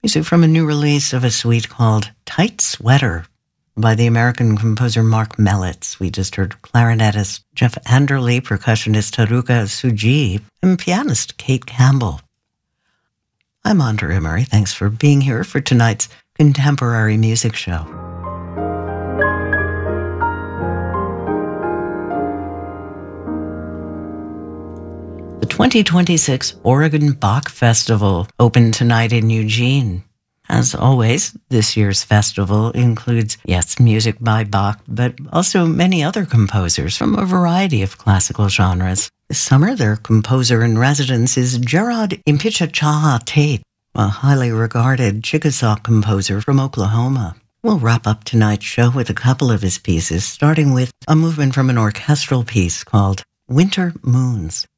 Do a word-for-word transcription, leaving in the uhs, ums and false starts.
Music from a new release of a suite called Tight Sweater by the American composer Mark Mellitz. We just heard clarinetist Jeff Anderle, percussionist Haruka Tsuji, and pianist Kate Campbell. I'm Andra Emery. Thanks for being here for tonight's Contemporary Music Show. The twenty twenty-six Oregon Bach Festival opened tonight in Eugene. As always, this year's festival includes, yes, music by Bach, but also many other composers from a variety of classical genres. This summer, their composer-in-residence is Gerard Impichachah Tate, a highly regarded Chickasaw composer from Oklahoma. We'll wrap up tonight's show with a couple of his pieces, starting with a movement from an orchestral piece called Winter Moons.